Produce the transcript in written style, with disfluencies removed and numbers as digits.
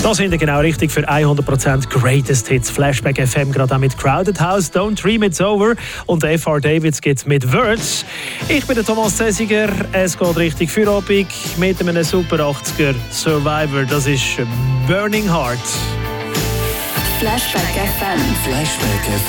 Da sind wir genau richtig für 100% Greatest Hits. Flashback FM gerade auch mit Crowded House, Don't Dream It's Over und FR Davids gibt's mit Words. Ich bin der Thomas Zesiger. Es geht richtig für Abend mit einem Super 80er Survivor. Das ist Burning Heart. Flashback FM. Flashback FM.